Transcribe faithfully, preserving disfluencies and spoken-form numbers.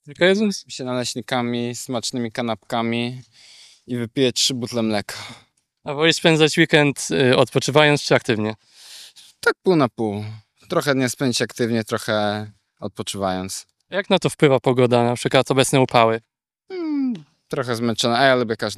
Tylko jedząc? się naleśnikami, smacznymi kanapkami i wypiję trzy butle mleka. A wolisz spędzać weekend y, odpoczywając czy aktywnie? Tak pół na pół. Trochę nie spędzić aktywnie, trochę odpoczywając. Jak na to wpływa pogoda, na przykład obecne upały? Hmm, trochę zmęczony, a ja lubię każdy